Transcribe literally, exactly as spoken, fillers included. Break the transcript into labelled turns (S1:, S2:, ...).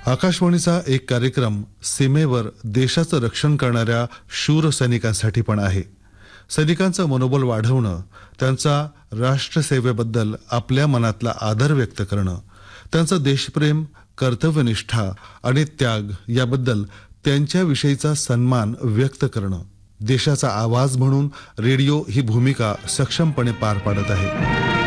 S1: आकाशवाणीचा एक कार्यक्रम सीमेवर देशाचं रक्षण करणाऱ्या शूर सैनिकांसाठी पण आहे. सैनिकांचं मनोबल वाढवणं, त्यांचा राष्ट्रसेवेबद्दल आपल्या मनातला आदर व्यक्त करणं, त्यांचं देशप्रेम, कर्तव्यनिष्ठा आणि त्याग याबद्दल त्यांच्याविषयीचा सन्मान व्यक्त करणं, देशाचा आवाज म्हणून रेडिओ ही भूमिका सक्षमपणे पार पाडत आहे.